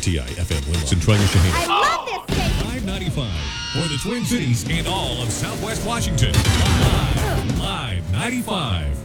KTI FM Winlow, Centralia Shaheen. I love this station. 595 for the Twin Cities and all of Southwest Washington. Live 95.